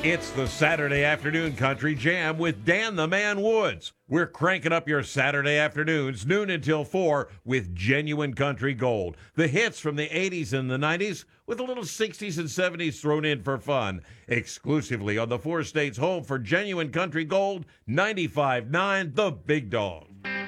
It's the Saturday Afternoon Country Jam with Dan the Man Woods. We're cranking up your Saturday afternoons, noon until 4, with genuine country gold. The hits from the 80s and the 90s, with a little 60s and 70s thrown in for fun. Exclusively on the four states home for genuine country gold, 95.9 The Big Dog.